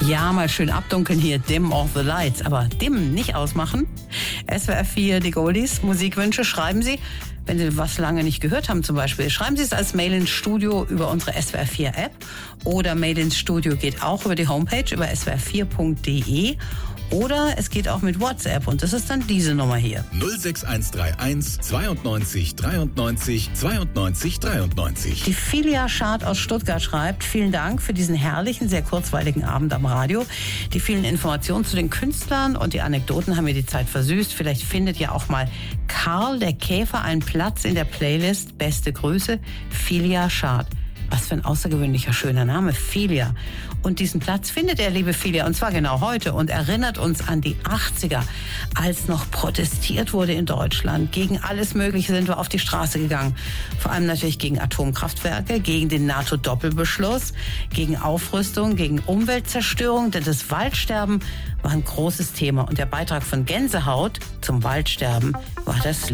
Ja, mal schön abdunkeln hier, dim off the lights. Aber dim nicht ausmachen. SWR 4, die Goldies, Musikwünsche schreiben Sie. Wenn Sie was lange nicht gehört haben zum Beispiel, schreiben Sie es als Mail ins Studio über unsere SWR 4 App. Oder Mail ins Studio geht auch über die Homepage, über swr4.de. Oder es geht auch mit WhatsApp und das ist dann diese Nummer hier. 06131 92 93 92 93. Die Filia Schad aus Stuttgart schreibt, vielen Dank für diesen herrlichen, sehr kurzweiligen Abend am Radio. Die vielen Informationen zu den Künstlern und die Anekdoten haben mir die Zeit versüßt. Vielleicht findet ja auch mal Karl der Käfer einen Platz in der Playlist. Beste Grüße, Filia Schad. Was für ein außergewöhnlicher, schöner Name, Filia. Und diesen Platz findet er, liebe Filia, und zwar genau heute und erinnert uns an die 80er, als noch protestiert wurde in Deutschland. Gegen alles Mögliche sind wir auf die Straße gegangen. Vor allem natürlich gegen Atomkraftwerke, gegen den NATO-Doppelbeschluss, gegen Aufrüstung, gegen Umweltzerstörung, denn das Waldsterben war ein großes Thema. Und der Beitrag von Gänsehaut zum Waldsterben war das